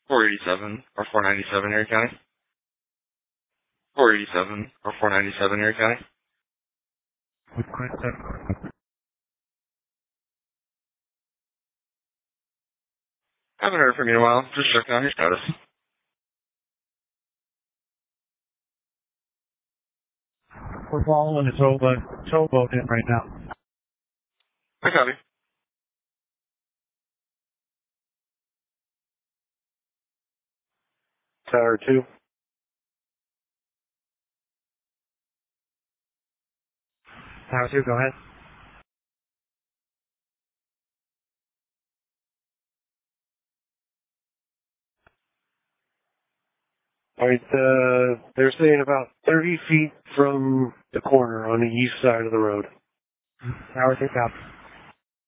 487 or 497 Erie County. 487 or 497 Erie County. Haven't heard from you in a while. Just checking on your status. We're following a towboat in right now. I copy. Tower 2. Tower 2, go ahead. Alright, they're saying about 30 feet from the corner on the east side of the road. Tower 2, copy.